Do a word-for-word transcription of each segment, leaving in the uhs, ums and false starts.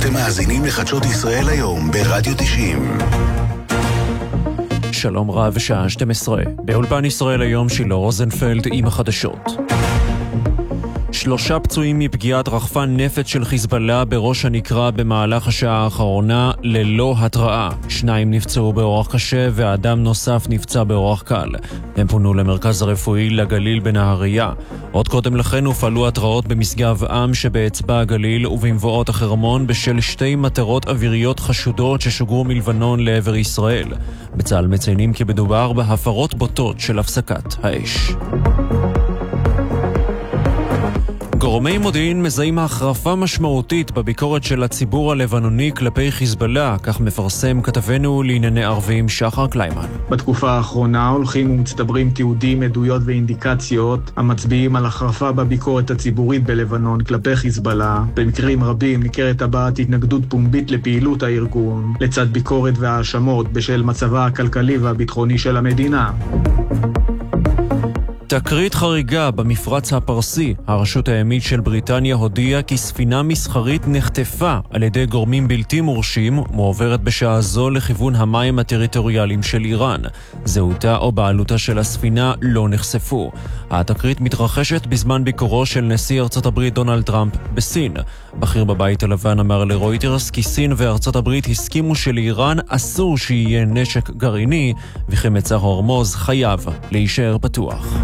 אתם מאזינים לחדשות ישראל היום ברדיו תשעים. שלום רב, שעה שתים עשרה. באולפן ישראל היום שילה רוזנפלד עם החדשות. שלושה פצועים מפגיעת רחפן נפץ של חיזבאללה בראש הנקרה במהלך השעה האחרונה ללא התראה. שניים נפצעו באורח קשה ואדם נוסף נפצע באורח קל. הם פונו למרכז הרפואי לגליל בנהריה. עוד קודם לכן הופעלו התראות במשגב עם שבאצבע הגליל ובמבואות החרמון בשל שתי מטרות אוויריות חשודות ששוגרו מלבנון לעבר ישראל. בצה"ל מציינים כי מדובר בהפרות בוטות של הפסקת האש. גורמי מודיעין מזהים החרפה משמעותית בביקורת של הציבור הלבנוני כלפי חיזבאללה, כך מפרסם כתבנו לענייני ערבים שחר קליימן. בתקופה האחרונה הולכים ומצטברים תיעודים, עדויות ואינדיקציות המצביעים על החרפה בביקורת הציבורית בלבנון כלפי חיזבאללה. במקרים רבים ניכרת הבעת התנגדות פומבית לפעילות הארגון, לצד ביקורת והאשמות בשל מצבה הכלכלי והביטחוני של המדינה. תקרית חריגה במפרץ הפרסי. הרשות הימית של בריטניה הודיעה כי ספינה מסחרית נחטפה על ידי גורמים בלתי מורשים, מועברת בשעה זו לכיוון המים הטריטוריאליים של איראן. זהותה או בעלותה של הספינה לא נחשפו. התקרית מתרחשת בזמן ביקורו של נשיא ארצות הברית דונלד טראמפ בסין. בכיר בבית הלבן אמר לרויטרס כי סין וארצות הברית הסכימו שלאיראן אסור שיהיה נשק גרעיני, וכי מצר הורמוז חייב להישאר פתוח.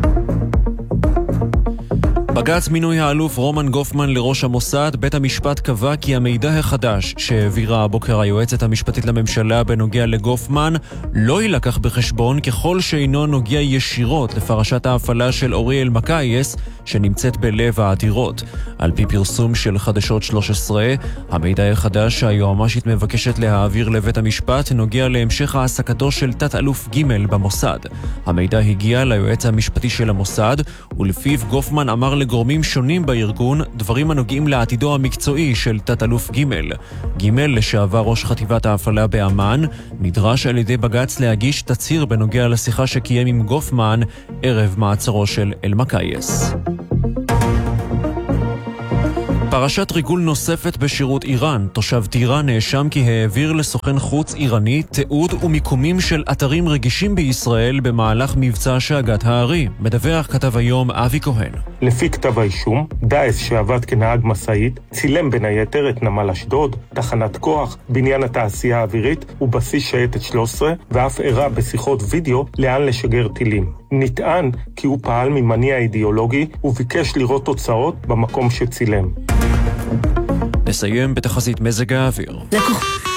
בג"ץ מינוי האלוף רומן גופמן לראש המוסד, בית המשפט קבע כי המידע החדש שהעבירה הבוקר היועצת המשפטית לממשלה בנוגע לגופמן לא ילקח בחשבון ככל שאינו נוגע ישירות לפרשת ההפעלה של אוריאל מקייס שנמצאת בלב העתירות. על פי פרסום של חדשות שלוש עשרה, המידע החדש שהיועמ"שית מבקשת להעביר לבית המשפט נוגע להמשך העסקתו של תת-אלוף ג' במוסד. המידע הגיע ליועץ המשפטי של המוסד, ולפיו גופמן אמר לגורמים שונים בארגון דברים הנוגעים לעתידו המקצועי של תת-אלוף ג'. ג' לשעבר ראש חטיבת ההפעלה באמן נדרש על ידי בג"ץ להגיש תצהיר בנוגע לשיחה שקיים עם גופמן ערב מעצרו של אלמקייס. פרשת ריגול נוספת בשירות איראן. תושב טירה נאשם כי העביר לסוכן חוץ איראני תיעוד ומיקומים של אתרים רגישים בישראל במהלך מבצע שאגת הארי. מדווח כתב היום אבי כהן. לפי כתב האישום, דאעש שעבד כנהג מסעית צילם בין היתר את נמל אשדוד, תחנת כוח, בניין התעשייה האווירית ובסיס שייטת שלוש עשרה, ואף הראה בשיחות וידאו לאן לשגר טילים. נטען כי הוא פעל ממניע אידיאולוגי וביקש לראות תוצאות במקום שצילם. נסיים בתחזית מזג האוויר. לקוח